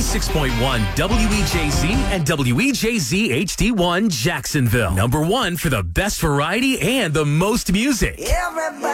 96.1 WEJZ and WEJZ HD1 Jacksonville. Number one for the best variety and the most music. Everybody